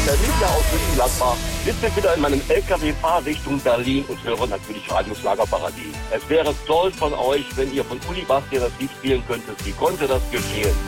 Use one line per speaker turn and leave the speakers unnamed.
der Ninja aus Mönchengladbach sitze wieder in meinem LKW fahre Richtung Berlin und höre natürlich Radio Schlagerparadies. Es wäre toll von euch, wenn ihr von Uli Bastian das Lied spielen könntet. Wie konnte das geschehen?